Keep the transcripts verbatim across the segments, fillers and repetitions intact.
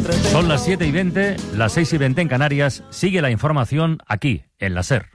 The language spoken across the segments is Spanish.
Son las siete y veinte, las seis y veinte en Canarias. Sigue la información aquí, en la SER.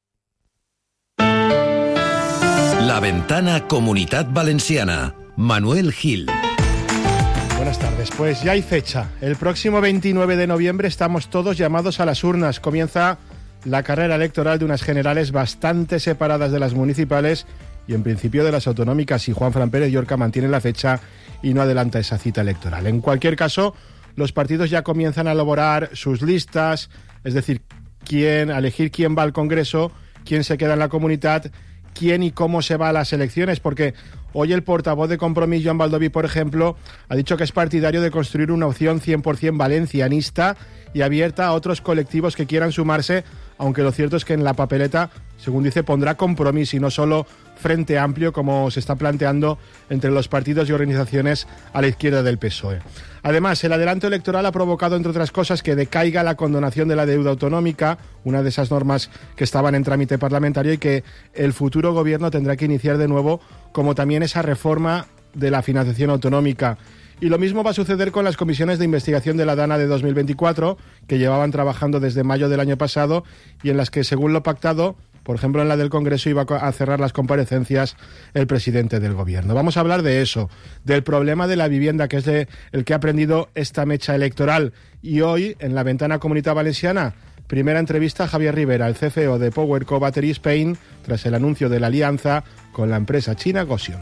La Ventana Comunitat Valenciana. Manuel Gil. Buenas tardes. Pues ya hay fecha. El próximo veintinueve de noviembre estamos todos llamados a las urnas. Comienza la carrera electoral de unas generales bastante separadas de las municipales y en principio de las autonómicas, y Juanfran Pérez Llorca mantiene la fecha y no adelanta esa cita electoral. En cualquier caso, los partidos ya comienzan a elaborar sus listas, es decir, quién, a elegir quién va al Congreso, quién se queda en la comunidad, quién y cómo se va a las elecciones, porque hoy el portavoz de Compromís, Joan Baldoví, por ejemplo, ha dicho que es partidario de construir una opción cien por ciento valencianista y abierta a otros colectivos que quieran sumarse, aunque lo cierto es que en la papeleta, según dice, pondrá Compromís y no solo Frente Amplio, como se está planteando entre los partidos y organizaciones a la izquierda del P S O E. Además, el adelanto electoral ha provocado, entre otras cosas, que decaiga la condonación de la deuda autonómica, una de esas normas que estaban en trámite parlamentario y que el futuro gobierno tendrá que iniciar de nuevo, como también esa reforma de la financiación autonómica. Y lo mismo va a suceder con las comisiones de investigación de la DANA de dos mil veinticuatro, que llevaban trabajando desde mayo del año pasado y en las que, según lo pactado, por ejemplo, en la del Congreso, iba a cerrar las comparecencias el presidente del Gobierno. Vamos a hablar de eso, del problema de la vivienda, que es de el que ha aprendido esta mecha electoral. Y hoy, en la Ventana Comunitat Valenciana, primera entrevista a Javier Rivera, el C F O de PowerCo Battery Spain, tras el anuncio de la alianza con la empresa china Gotion.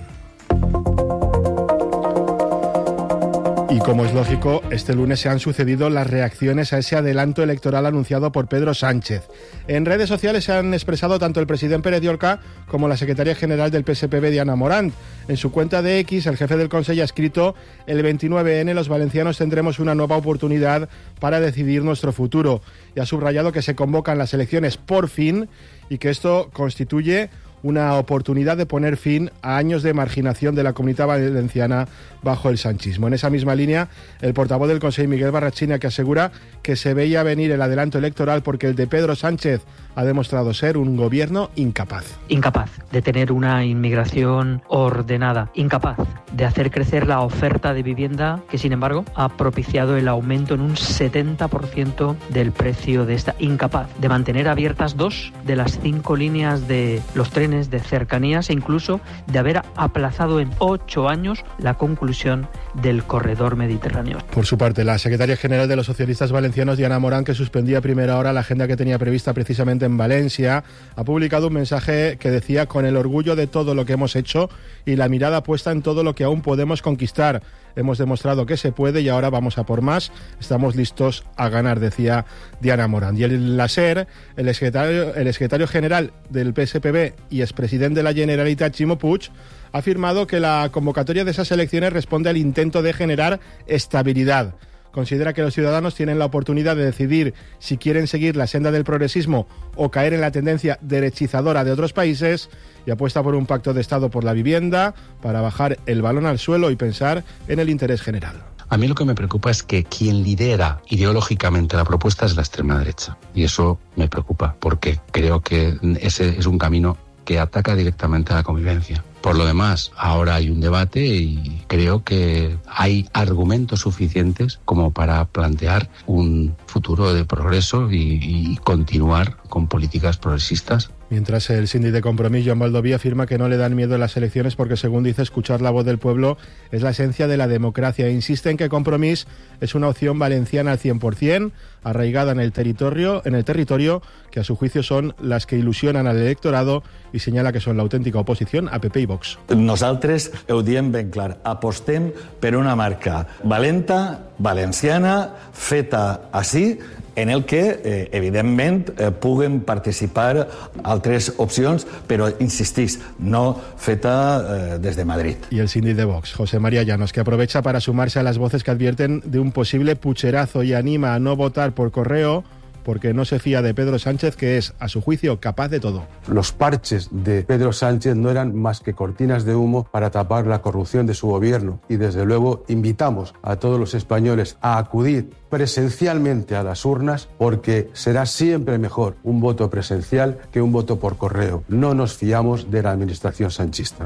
Y como es lógico, este lunes se han sucedido las reacciones a ese adelanto electoral anunciado por Pedro Sánchez. En redes sociales se han expresado tanto el presidente Pérez Llorca como la secretaria general del P S P B, Diana Morant. En su cuenta de X, el jefe del Consell ha escrito: el veintinueve ene los valencianos tendremos una nueva oportunidad para decidir nuestro futuro. Y ha subrayado que se convocan las elecciones por fin y que esto constituye una oportunidad de poner fin a años de marginación de la comunidad valenciana bajo el sanchismo. En esa misma línea, el portavoz del Consell, Miguel Barrachina, que asegura que se veía venir el adelanto electoral porque el de Pedro Sánchez ha demostrado ser un gobierno incapaz. Incapaz de tener una inmigración ordenada, incapaz de hacer crecer la oferta de vivienda, que sin embargo ha propiciado el aumento en un setenta por ciento del precio de esta, incapaz de mantener abiertas dos de las cinco líneas de los trenes de cercanías e incluso de haber aplazado en ocho años la conclusión del corredor mediterráneo. Por su parte, la secretaria general de los socialistas valencianos, Diana Morant, que suspendía a primera hora la agenda que tenía prevista precisamente en Valencia, ha publicado un mensaje que decía: con el orgullo de todo lo que hemos hecho y la mirada puesta en todo lo que aún podemos conquistar. Hemos demostrado que se puede y ahora vamos a por más. Estamos listos a ganar, decía Diana Morant. Y el la SER, el secretario, el secretario general del P S P B y expresidente de la Generalitat, Ximo Puig, ha afirmado que la convocatoria de esas elecciones responde al intento de generar estabilidad. Considera que los ciudadanos tienen la oportunidad de decidir si quieren seguir la senda del progresismo o caer en la tendencia derechizadora de otros países, y apuesta por un pacto de Estado por la vivienda para bajar el balón al suelo y pensar en el interés general. A mí lo que me preocupa es que quien lidera ideológicamente la propuesta es la extrema derecha. Y eso me preocupa porque creo que ese es un camino que ataca directamente a la convivencia. Por lo demás, ahora hay un debate y creo que hay argumentos suficientes como para plantear un futuro de progreso y, y continuar con políticas progresistas. Mientras el síndic de Compromís, Joan Baldoví, afirma que no le dan miedo las elecciones porque, según dice, escuchar la voz del pueblo es la esencia de la democracia. Insiste en que Compromís es una opción valenciana al cien por ciento, arraigada en el territorio, en el territorio, que a su juicio son las que ilusionan al electorado, y señala que son la auténtica oposición a P P i Vox. Nosaltres ho diem ben clar, apostem per una marca valenta, valenciana, feta així, en el que, eh, evidentment, eh, puguen participar altres opcions, però, insistís, no feta eh, des de Madrid. Y el síndic de Vox, José María Llanos, que aprovecha para sumarse a las voces que advierten de un posible pucherazo y anima a no votar por correo porque no se fía de Pedro Sánchez, que es, a su juicio, capaz de todo. Los parches de Pedro Sánchez no eran más que cortinas de humo para tapar la corrupción de su gobierno. Y desde luego invitamos a todos los españoles a acudir presencialmente a las urnas, porque será siempre mejor un voto presencial que un voto por correo. No nos fiamos de la administración sanchista.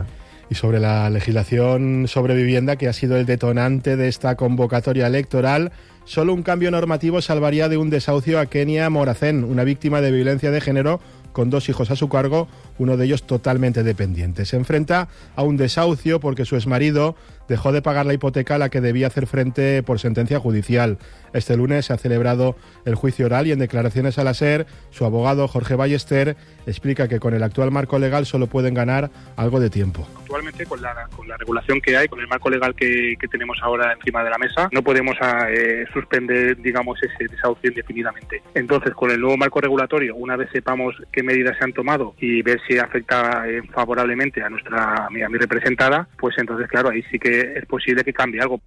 Y sobre la legislación sobre vivienda, que ha sido el detonante de esta convocatoria electoral, solo un cambio normativo salvaría de un desahucio a Kenia Moracén, una víctima de violencia de género con dos hijos a su cargo, uno de ellos totalmente dependiente. Se enfrenta a un desahucio porque su exmarido dejó de pagar la hipoteca a la que debía hacer frente por sentencia judicial. Este lunes se ha celebrado el juicio oral y en declaraciones a la SER, su abogado Jorge Ballester explica que con el actual marco legal solo pueden ganar algo de tiempo. Actualmente con la, con la regulación que hay, con el marco legal que, que tenemos ahora encima de la mesa, no podemos eh, suspender, digamos, ese desahucio indefinidamente. Entonces, con el nuevo marco regulatorio, una vez sepamos qué medidas se han tomado y ver si afecta eh, favorablemente a nuestra a mi, a mi representada, pues entonces, claro, ahí sí que es posible que cambie algo.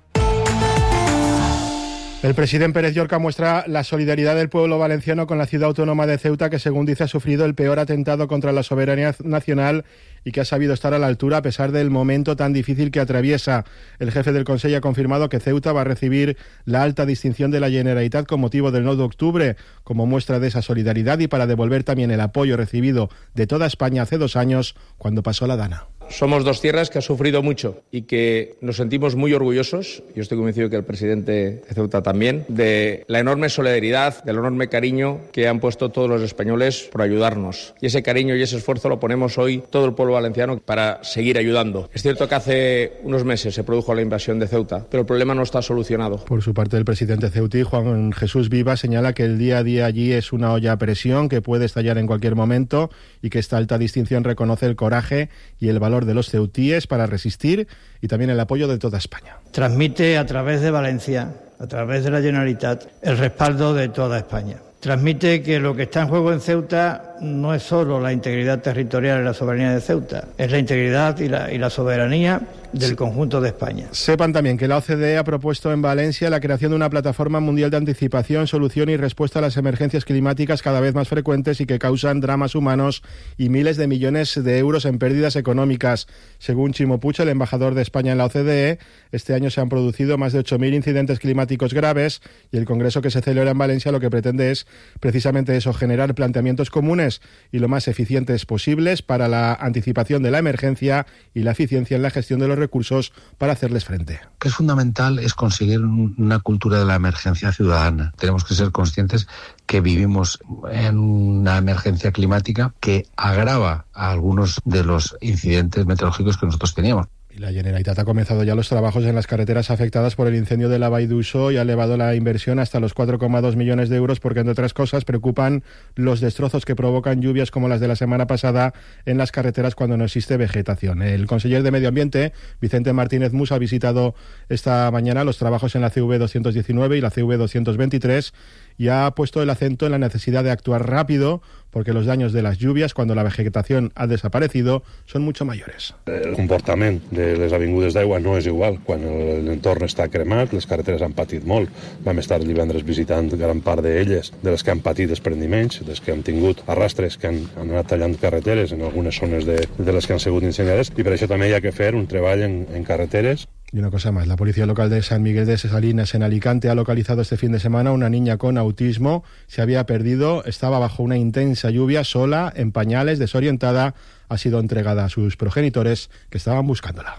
El presidente Pérez Llorca muestra la solidaridad del pueblo valenciano con la ciudad autónoma de Ceuta, que según dice ha sufrido el peor atentado contra la soberanía nacional y que ha sabido estar a la altura a pesar del momento tan difícil que atraviesa. El jefe del Consejo ha confirmado que Ceuta va a recibir la alta distinción de la Generalitat con motivo del nueve de octubre, como muestra de esa solidaridad y para devolver también el apoyo recibido de toda España hace dos años cuando pasó la Dana. Somos dos tierras que han sufrido mucho y que nos sentimos muy orgullosos, yo estoy convencido que el presidente de Ceuta también, de la enorme solidaridad, del enorme cariño que han puesto todos los españoles por ayudarnos. Y ese cariño y ese esfuerzo lo ponemos hoy todo el pueblo valenciano para seguir ayudando. Es cierto que hace unos meses se produjo la invasión de Ceuta, pero el problema no está solucionado. Por su parte, el presidente ceutí, Juan Jesús Viva, señala que el día a día allí es una olla a presión que puede estallar en cualquier momento y que esta alta distinción reconoce el coraje y el valor de los ceutíes para resistir y también el apoyo de toda España. Transmite a través de Valencia, a través de la Generalitat, el respaldo de toda España. Transmite que lo que está en juego en Ceuta no es solo la integridad territorial y la soberanía de Ceuta, es la integridad y la, y la soberanía del conjunto de España. Sepan también que la O C D E ha propuesto en Valencia la creación de una plataforma mundial de anticipación, solución y respuesta a las emergencias climáticas cada vez más frecuentes y que causan dramas humanos y miles de millones de euros en pérdidas económicas. Según Chimo Puig, el embajador de España en la O C D E, este año se han producido más de ocho mil incidentes climáticos graves y el congreso que se celebra en Valencia lo que pretende es precisamente eso, generar planteamientos comunes y lo más eficientes posibles para la anticipación de la emergencia y la eficiencia en la gestión de los recursos para hacerles frente. Lo que es fundamental es conseguir una cultura de la emergencia ciudadana. Tenemos que ser conscientes que vivimos en una emergencia climática que agrava a algunos de los incidentes meteorológicos que nosotros teníamos. Y la Generalitat ha comenzado ya los trabajos en las carreteras afectadas por el incendio de la Vall d'Uixó y ha elevado la inversión hasta los cuatro coma dos millones de euros porque, entre otras cosas, preocupan los destrozos que provocan lluvias como las de la semana pasada en las carreteras cuando no existe vegetación. El conseller de Medio Ambiente, Vicente Martínez Mus, ha visitado esta mañana los trabajos en la C V doscientos diecinueve y la C V doscientos veintitrés y ha puesto el acento en la necesidad de actuar rápido porque los daños de las lluvias, cuando la vegetación ha desaparecido, son mucho mayores. El comportament de les avingudes d'aigua no és igual quan l'entorn està cremat, les carreteres han patit molt. Vam estar divendres visitant gran part d'elles, de les que han patit desprendiments, de les que han tingut arrastres que han, han anat tallant carreteres en algunes zones de, de les que han sigut incendiades, i per això també hi ha que fer un treball en, en carreteres. Y una cosa más, la policía local de San Miguel de Salinas, en Alicante, ha localizado este fin de semana una niña con autismo. Se había perdido, estaba bajo una intensa lluvia, sola, en pañales, desorientada. Ha sido entregada a sus progenitores que estaban buscándola.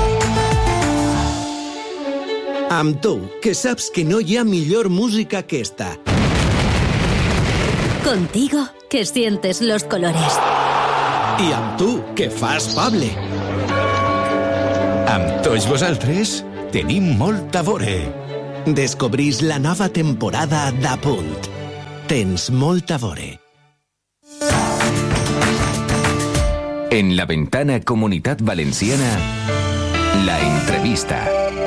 Amb tu, que saps que no hi ha millor música que esta. Contigo, que sientes los colores. I amb tu, que fas Pable. Amb tots vosaltres tenim molt a veure. Descobrís la nova temporada d'Apunt. Tens molt a veure. En la ventana Comunitat Valenciana, la entrevista.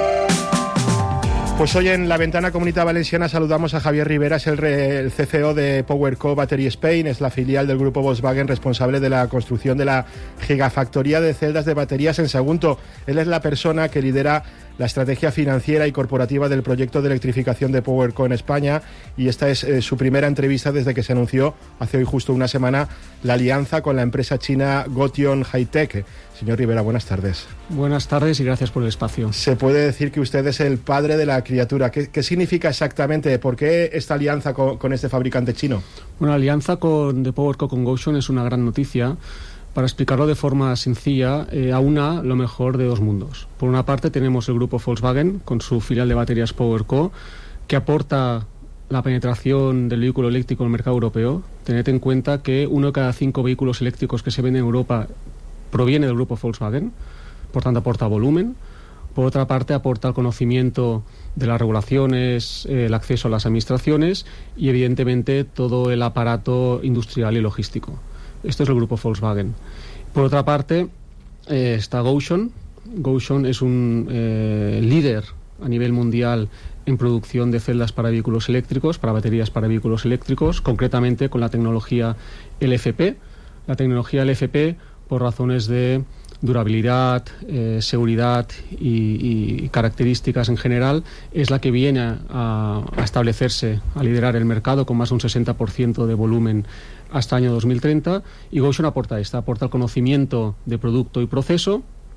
Pues hoy en la ventana Comunidad Valenciana saludamos a Javier Rivera, es el, re, el C C O de PowerCo Battery Spain, es la filial del grupo Volkswagen responsable de la construcción de la gigafactoría de celdas de baterías en Sagunto. Él es la persona que lidera la estrategia financiera y corporativa del proyecto de electrificación de PowerCo en España y esta es eh, su primera entrevista desde que se anunció hace hoy justo una semana la alianza con la empresa china Gotion Hightech. Señor Rivera, buenas tardes. Buenas tardes y gracias por el espacio. Se puede decir que usted es el padre de la criatura. ¿Qué, qué significa exactamente? ¿Por qué esta alianza con, con este fabricante chino? Una alianza con, de PowerCo con Gotion es una gran noticia Para explicarlo de forma sencilla, eh, aúna lo mejor de dos mundos. Por una parte tenemos el grupo Volkswagen con su filial de baterías PowerCo, que aporta la penetración del vehículo eléctrico en el mercado europeo. Tened en cuenta que uno de cada cinco vehículos eléctricos que se venden en Europa proviene del grupo Volkswagen, por tanto aporta volumen. Por otra parte, aporta el conocimiento de las regulaciones, eh, el acceso a las administraciones y, evidentemente, todo el aparato industrial y logístico. Esto es el grupo Volkswagen. Por otra parte, eh, está Gotion. Gotion es un eh, líder a nivel mundial en producción de celdas para vehículos eléctricos, para baterías para vehículos eléctricos, concretamente con la tecnología L F P. La tecnología L F P, por razones de durabilidad, eh, seguridad y, y características en general, es la que viene a, a establecerse, a liderar el mercado con más de un sesenta por ciento de volumen hasta el año dos mil treinta, y Gotion aporta esta, aporta el conocimiento de producto y proceso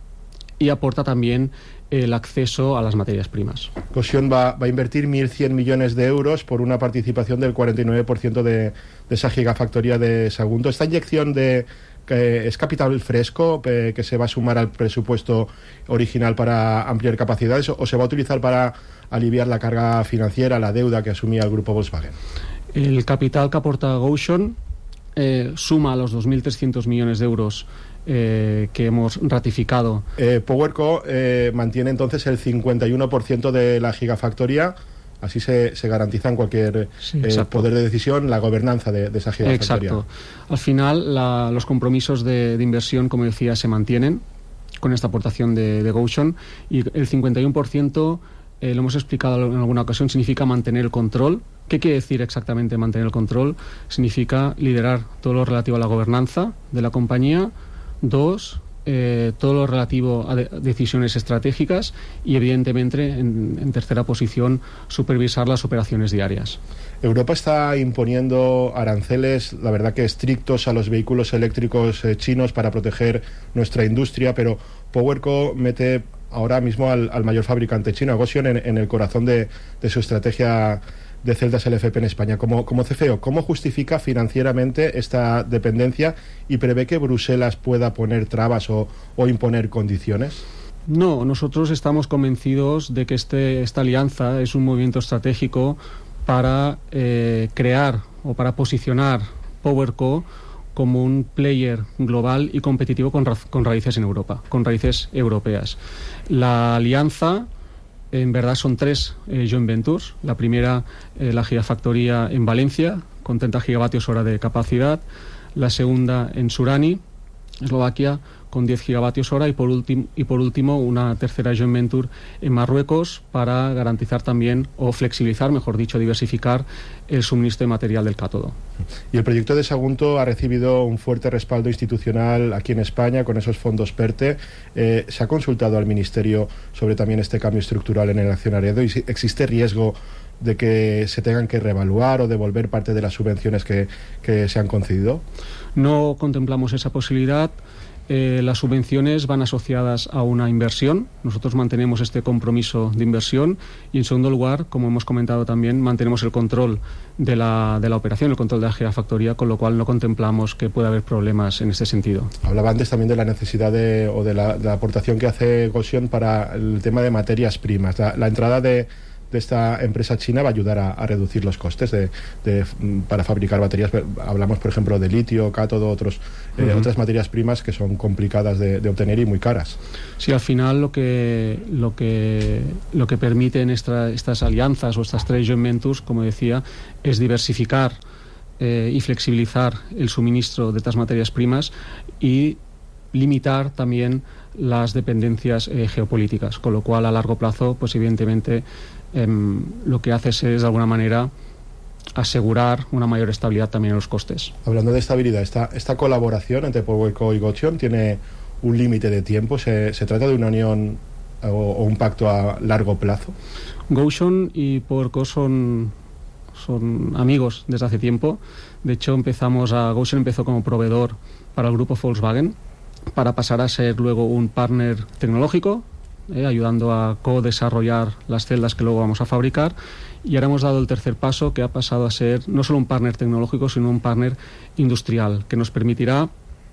y aporta también el acceso a las materias primas. Gotion va, va a invertir mil cien millones de euros por una participación del cuarenta y nueve por ciento de, de esa gigafactoría de Sagunto. Esta inyección de que es capital fresco, que, que se va a sumar al presupuesto original para ampliar capacidades, o se va a utilizar para aliviar la carga financiera, la deuda que asumía el grupo Volkswagen. El capital que aporta Gotion eh, suma a los dos mil trescientos millones de euros eh, que hemos ratificado. Eh, PowerCo eh, mantiene entonces el cincuenta y uno por ciento de la gigafactoría. Así se, se garantiza en cualquier sí, eh, poder de decisión la gobernanza de, de esa gigafactoría. Exacto. Al final, la, los compromisos de, de inversión, como decía, se mantienen con esta aportación de, de Gotion, y el cincuenta y uno por ciento, eh, lo hemos explicado en alguna ocasión, significa mantener el control. ¿Qué quiere decir exactamente mantener el control? Significa liderar todo lo relativo a la gobernanza de la compañía. Dos, Eh, todo lo relativo a de decisiones estratégicas y, evidentemente, en, en tercera posición, supervisar las operaciones diarias. Europa está imponiendo aranceles, la verdad que estrictos, a los vehículos eléctricos eh, chinos para proteger nuestra industria, pero PowerCo mete ahora mismo al, al mayor fabricante chino, a Gotion, en, en el corazón de, de su estrategia de celdas L F P en España. Como, como C F E O, ¿cómo justifica financieramente esta dependencia y prevé que Bruselas pueda poner trabas o, o imponer condiciones? No, nosotros estamos convencidos de que este, esta alianza es un movimiento estratégico para eh, crear o para posicionar PowerCo como un player global y competitivo con, ra con raíces en Europa, con raíces europeas. La alianza, en verdad, son tres eh, joint ventures. La primera, eh, la gigafactoría en Valencia, con treinta gigavatios hora de capacidad. La segunda en Surani, Eslovaquia, con diez gigavatios hora. Y por, y por último, una tercera joint venture en Marruecos para garantizar también, o flexibilizar, mejor dicho, diversificar el suministro de material del cátodo. Y el proyecto de Sagunto ha recibido un fuerte respaldo institucional aquí en España con esos fondos PERTE. Eh, ¿Se ha consultado al Ministerio sobre también este cambio estructural en el accionariado y si existe riesgo de que se tengan que reevaluar o devolver parte de las subvenciones que, que se han concedido? No contemplamos esa posibilidad. Eh, las subvenciones van asociadas a una inversión. Nosotros mantenemos este compromiso de inversión y, en segundo lugar, como hemos comentado también, mantenemos el control de la, de la operación, el control de la gigafactoría, con lo cual no contemplamos que pueda haber problemas en este sentido. Hablaba antes también de la necesidad de, o de la, de la aportación que hace Gotion para el tema de materias primas. La, la entrada de de esta empresa china va a ayudar a, a reducir los costes de, de, para fabricar baterías. Hablamos, por ejemplo, de litio, cátodo, otros, eh, uh-huh. otras materias primas que son complicadas de, de obtener y muy caras. Sí, al final lo que lo que lo que permiten esta, estas alianzas o estas tres joint ventures, como decía, es diversificar eh, y flexibilizar el suministro de estas materias primas y limitar también las dependencias eh, geopolíticas, con lo cual a largo plazo, pues evidentemente eh, lo que hace es, es de alguna manera asegurar una mayor estabilidad también en los costes. Hablando de estabilidad, esta, esta colaboración entre PowerCo y Gotion tiene un límite de tiempo. ¿Se, se trata de una unión o, o un pacto a largo plazo? Gotion y PowerCo son son amigos desde hace tiempo. De hecho, empezamos a Gotion empezó como proveedor para el grupo Volkswagen, para pasar a ser luego un partner tecnológico, eh, ayudando a co-desarrollar las celdas que luego vamos a fabricar. Y ahora hemos dado el tercer paso, que ha pasado a ser no solo un partner tecnológico, sino un partner industrial, que nos permitirá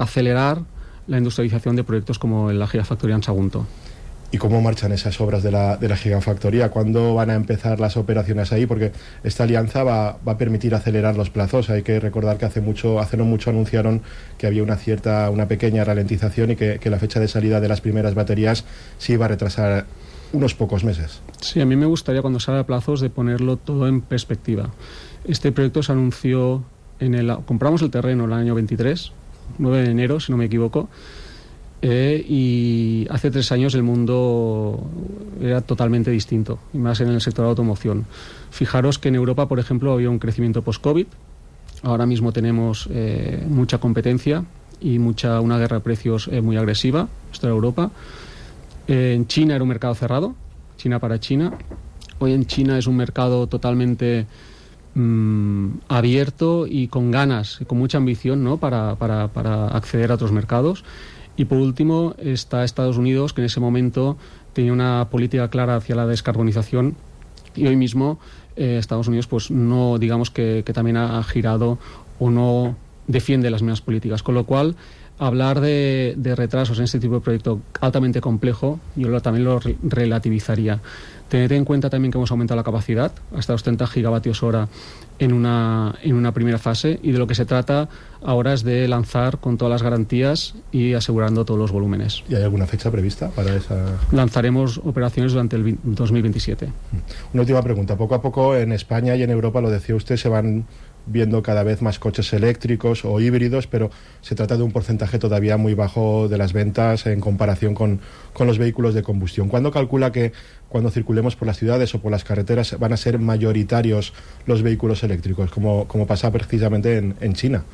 acelerar la industrialización de proyectos como la Gigafactoría en Sagunto. ¿Y cómo marchan esas obras de la, de la Gigafactoría? ¿Cuándo van a empezar las operaciones ahí? Porque esta alianza va, va a permitir acelerar los plazos. Hay que recordar que hace mucho, hace no mucho anunciaron que había una cierta, una pequeña ralentización y que, que la fecha de salida de las primeras baterías se iba a retrasar unos pocos meses. Sí, a mí me gustaría, cuando se habla de plazos, de ponerlo todo en perspectiva. Este proyecto se anunció en el... Compramos el terreno el año veintitrés, nueve de enero, si no me equivoco. Eh, y hace tres años el mundo era totalmente distinto, y más en el sector de automoción. Fijaros que en Europa, por ejemplo, había un crecimiento post-COVID. Ahora mismo tenemos eh, mucha competencia y mucha una guerra de precios eh, muy agresiva. Esto era Europa. Eh, en China era un mercado cerrado, China para China. Hoy en China es un mercado totalmente mmm, abierto y con ganas, con mucha ambición, ¿no?, para, para, para acceder a otros mercados. Y por último está Estados Unidos, que en ese momento tenía una política clara hacia la descarbonización, y hoy mismo eh, Estados Unidos pues no, digamos que, que también ha girado o no defiende las mismas políticas, con lo cual hablar de, de retrasos en este tipo de proyecto altamente complejo yo lo, también lo re- relativizaría. Tened en cuenta también que hemos aumentado la capacidad hasta los treinta gigavatios hora en una, en una primera fase, y de lo que se trata ahora es de lanzar con todas las garantías y asegurando todos los volúmenes. ¿Y hay alguna fecha prevista para esa...? Lanzaremos operaciones durante el dos mil veintisiete. Una última pregunta. Poco a poco en España y en Europa, lo decía usted, se van viendo cada vez más coches eléctricos o híbridos, pero se trata de un porcentaje todavía muy bajo de las ventas en comparación con, con los vehículos de combustión. ¿Cuándo calcula que cuando circulemos por las ciudades o por las carreteras van a ser mayoritarios los vehículos eléctricos, como, como pasa precisamente en, en China?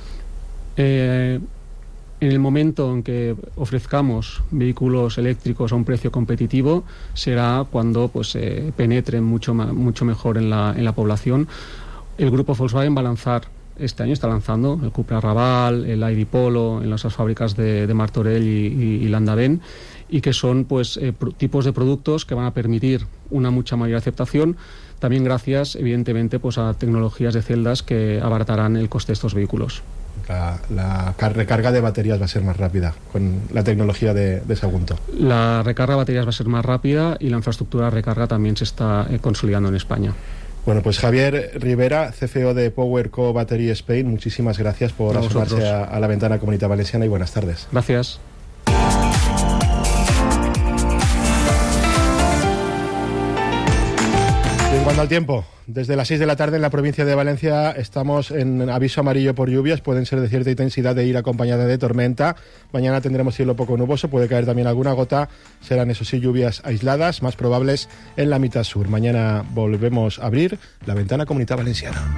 Eh, en el momento en que ofrezcamos vehículos eléctricos a un precio competitivo será cuando pues eh, penetren mucho, mucho mejor en la, en la población. El grupo Volkswagen va a lanzar, este año está lanzando el Cupra Raval, el I D Polo en las fábricas de, de Martorell y, y, y Landavén, y que son pues eh, pro, tipos de productos que van a permitir una mucha mayor aceptación, también gracias evidentemente pues a tecnologías de celdas que abaratarán el coste de estos vehículos. La, la recarga de baterías va a ser más rápida con la tecnología de, de Sagunto. La recarga de baterías va a ser más rápida y la infraestructura de recarga también se está eh, consolidando en España. Bueno, pues Javier Rivera, C F O de PowerCo Battery Spain, muchísimas gracias por a asomarse a, a la ventana Comunidad Valenciana y buenas tardes. Gracias. Y en cuanto al tiempo, desde las seis de la tarde en la provincia de Valencia estamos en aviso amarillo por lluvias, pueden ser de cierta intensidad de ir acompañada de tormenta. Mañana tendremos cielo poco nuboso, puede caer también alguna gota, serán eso sí lluvias aisladas, más probables en la mitad sur. Mañana volvemos a abrir la ventana Comunidad Valenciana.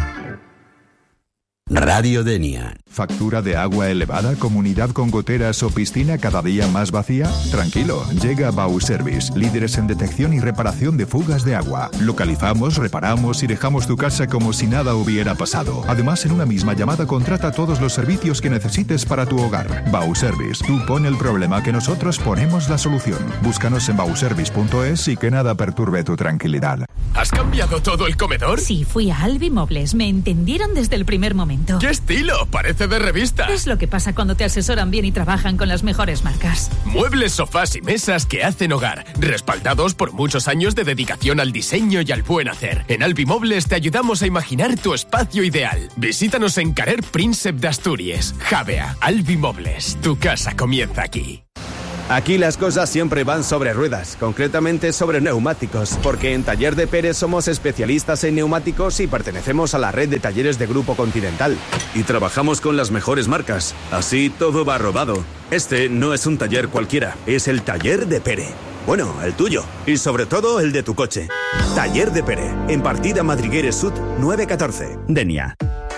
Radio Denia. ¿Factura de agua elevada, comunidad con goteras o piscina cada día más vacía? Tranquilo, llega Bauservice, líderes en detección y reparación de fugas de agua. Localizamos, reparamos y dejamos tu casa como si nada hubiera pasado. Además, en una misma llamada contrata todos los servicios que necesites para tu hogar. Bauservice, tú pon el problema que nosotros ponemos la solución. Búscanos en bauservice punto es y que nada perturbe tu tranquilidad. ¿Has cambiado todo el comedor? Sí, fui a Albi Mobles, me entendieron desde el primer momento. ¡Qué estilo! Parece de revista. Es lo que pasa cuando te asesoran bien y trabajan con las mejores marcas. Muebles, sofás y mesas que hacen hogar, respaldados por muchos años de dedicación al diseño y al buen hacer. En Albi Mobles te ayudamos a imaginar tu espacio ideal. Visítanos en Carrer Príncep de Asturias. Javea, Albi Mobles, tu casa comienza aquí. Aquí las cosas siempre van sobre ruedas, concretamente sobre neumáticos, porque en Taller de Pérez somos especialistas en neumáticos y pertenecemos a la red de talleres de Grupo Continental. Y trabajamos con las mejores marcas, así todo va rodado. Este no es un taller cualquiera, es el Taller de Pérez. Bueno, el tuyo, y sobre todo el de tu coche. Taller de Pérez, en partida Madrigueres Sud nueve catorce, Denia.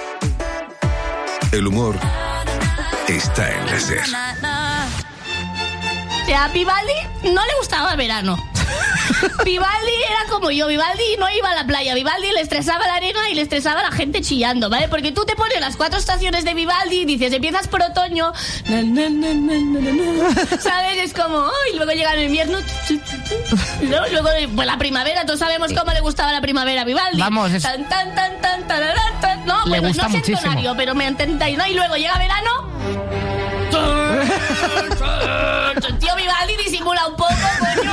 El humor está en la SER. O sea, a Vivaldi no le gustaba el verano. Vivaldi era como yo, Vivaldi no iba a la playa, Vivaldi le estresaba la arena y le estresaba la gente chillando, ¿vale? Porque tú te pones las cuatro estaciones de Vivaldi y dices, empiezas por otoño, na, na, na, na, na, na, ¿sabes? Es como, oh, y luego llega el invierno, y luego, luego pues la primavera, todos sabemos cómo le gustaba la primavera a Vivaldi. Vamos, es... tan, tan, tan, tan, tararán, tan. No, le bueno, gusta no sé muchísimo. el tonario, pero me entendáis, ¿no? Y luego llega verano... Tío Vivaldi disimula un poco, coño.